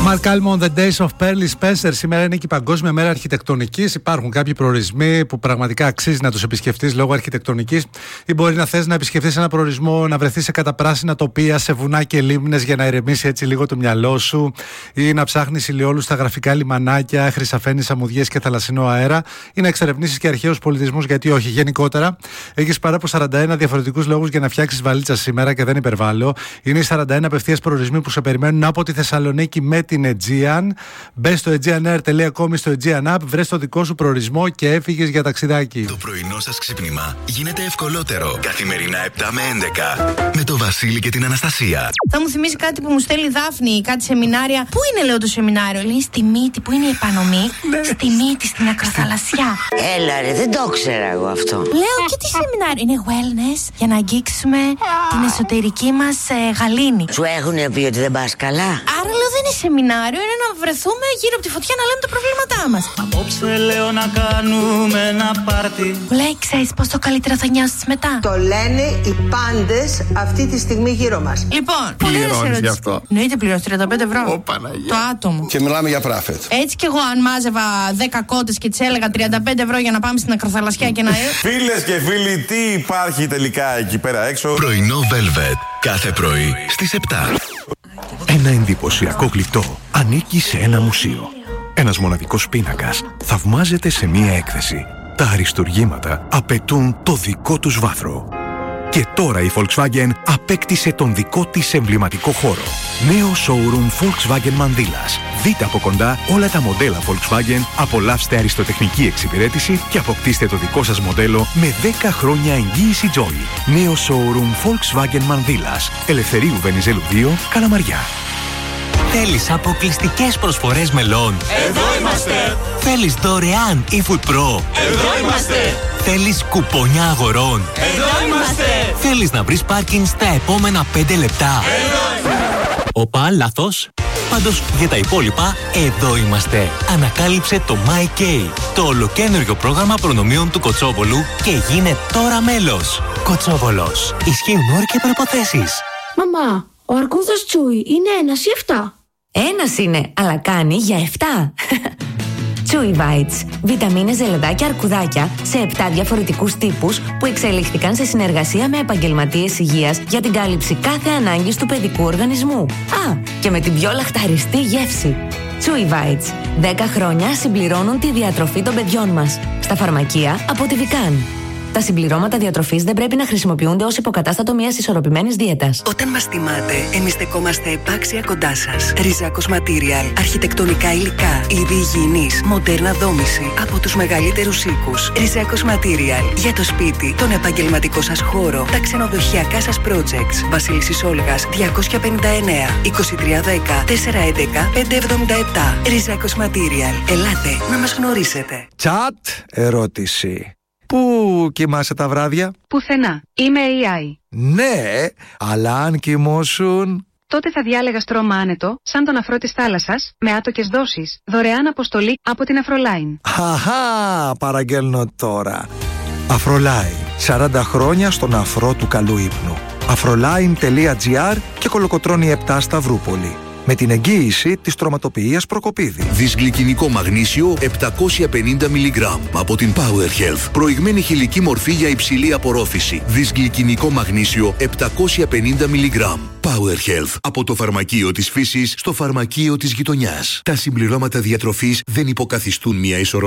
Mark Almond, The Days of Pearly Spencer. Σήμερα είναι και η Παγκόσμια Μέρα Αρχιτεκτονικής. Υπάρχουν κάποιοι προορισμοί που πραγματικά αξίζει να τους επισκεφτείς λόγω αρχιτεκτονικής, ή μπορεί να θες να επισκεφτείς ένα προορισμό, να βρεθείς σε καταπράσινα τοπία, σε βουνά και λίμνες για να ηρεμήσει έτσι λίγο το μυαλό σου, ή να ψάχνεις ηλιόλους στα γραφικά λιμανάκια, χρυσαφένεις αμμουδιές και θαλασσινό αέρα, ή να εξερευνήσεις και αρχαίους πολιτισμούς, γιατί όχι. Γενικότερα, έχεις πάρα από 41 διαφορετικούς λόγους για να φτιάξεις βαλίτσα σήμερα και δεν υπερβάλλω. Είναι οι 41 απευθείας προορισμοί που σε περιμένουν από τη Θεσσαλονίκη με την Aegean. Μπες στο aegeanair.com ή στο Aegean App, βρες το δικό σου προορισμό και έφυγες για ταξιδάκι. Το πρωινό σας ξύπνημα γίνεται ευκολότερο. Καθημερινά 7 με 11 με το Βασίλη και την Αναστασία. Θα μου θυμίσει κάτι που μου στέλνει η Δάφνη, κάτι σεμινάρια. Πού είναι, λέω, το σεμινάριο? Λέει στη Μύτη. Πού είναι η επανομή? Στη Μύτη, στην ακροθαλασσιά. Έλα ρε, δεν το ήξερα εγώ αυτό. Λέω, και τι σεμινάριο? Είναι wellness για να αγγίξουμε την εσωτερική μας γαλήνη. Σου έχουνε πει ότι δεν πας καλά? Άρα λέω δεν είναι σεμινάριο, είναι να βρεθούμε γύρω από τη φωτιά να λέμε τα προβλήματά μας. Απόψε λέω να κάνουμε ένα πάρτι. Μου λέει, ξέρεις πόσο καλύτερα θα νιώσεις μετά? Το λένε οι πάντες αυτή τη στιγμή γύρω μας. Λοιπόν, πληρώνεις γι' αυτό? Εννοείται πληρώνεις 35 ευρώ. Το άτομο. Και μιλάμε για πράφετ. Έτσι κι εγώ, αν μάζευα 10 κότες και τις έλεγα 35 ευρώ για να πάμε στην ακροθαλασσιά και να. Φίλες και φίλοι, τι υπάρχει τελικά εκεί πέρα έξω? Πρωινό Velvet. Κάθε πρωί στις 7. Ένα εντυπωσιακό γλυπτό ανήκει σε ένα μουσείο. Ένας μοναδικός πίνακας θαυμάζεται σε μία έκθεση. Τα αριστουργήματα απαιτούν το δικό τους βάθρο. Και τώρα η Volkswagen απέκτησε τον δικό της εμβληματικό χώρο. Νέο showroom Volkswagen Mandilas. Δείτε από κοντά όλα τα μοντέλα Volkswagen, απολαύστε αριστοτεχνική εξυπηρέτηση και αποκτήστε το δικό σας μοντέλο με 10 χρόνια εγγύηση Joy. Νέο showroom Volkswagen Mandilas. Ελευθερίου Βενιζέλου 2, Καλαμαριά. Θέλεις αποκλειστικές προσφορές μελών? Εδώ είμαστε! Θέλεις δωρεάν eFood Pro? Εδώ είμαστε! Θέλεις κουπονιά αγορών? Εδώ είμαστε! Θέλεις να βρεις πάρκινγκ στα επόμενα 5 λεπτά? Εδώ είμαστε! Οπα, λάθος. Πάντως για τα υπόλοιπα, εδώ είμαστε. Ανακάλυψε το MyK, το ολοκαίνουργιο πρόγραμμα προνομίων του Κοτσόβολου και γίνε τώρα μέλος. Κοτσόβολος. Ισχύουν όροι και προϋποθέσεις. Μαμά, ο αρκούδας Τσούι είναι 1 ή 7? 1 είναι, αλλά κάνει για 7. Chewy Bites. Βιταμίνες, ζελεδάκια, αρκουδάκια σε 7 διαφορετικούς τύπους που εξελίχθηκαν σε συνεργασία με επαγγελματίες υγείας για την κάλυψη κάθε ανάγκης του παιδικού οργανισμού. Α, και με την πιο λαχταριστή γεύση. Chewy Bites. 10 χρόνια συμπληρώνουν τη διατροφή των παιδιών μας. Στα φαρμακεία από τη Vican. Τα συμπληρώματα διατροφής δεν πρέπει να χρησιμοποιούνται ως υποκατάστατο μιας ισορροπημένης δίαιτας. Όταν μας τιμάτε, εμείς στεκόμαστε επάξια κοντά σας. Ριζάκος Material. Αρχιτεκτονικά υλικά. Είδη υγιεινής. Μοντέρνα δόμηση. Από τους μεγαλύτερους οίκους. Ριζάκος Material. Για το σπίτι, τον επαγγελματικό σας χώρο, τα ξενοδοχειακά σας projects. Βασίλισσης Όλγας 259 2310 411 577. Ριζάκος Material. Ελάτε να μας γνωρίσετε. Τσατ ερώτηση. Πού κοιμάσαι τα βράδια? Πουθενά. Είμαι AI. Ναι, αλλά αν κοιμώσουν... Τότε θα διάλεγα στρώμα άνετο, σαν τον αφρό της θάλασσας, με άτοκες δόσεις, δωρεάν αποστολή από την Αφρολάιν. Χαχά, παραγγέλνω τώρα. Αφρολάιν, 40 χρόνια στον αφρό του καλού ύπνου. Afrolain.gr και Κολοκοτρώνη 7 Σταυρούπολη. Με την εγγύηση της τροματοποιίας Προκοπίδη. Δυσγλυκινικό μαγνήσιο 750 μιλιγκράμμ από την Power Health. Προηγμένη χηλική μορφή για υψηλή απορρόφηση. Δυσγλυκινικό μαγνήσιο 750 μιλιγκράμμ. Power Health. Από το φαρμακείο της φύσης στο φαρμακείο της γειτονιάς. Τα συμπληρώματα διατροφής δεν υποκαθιστούν μια ισορροπία.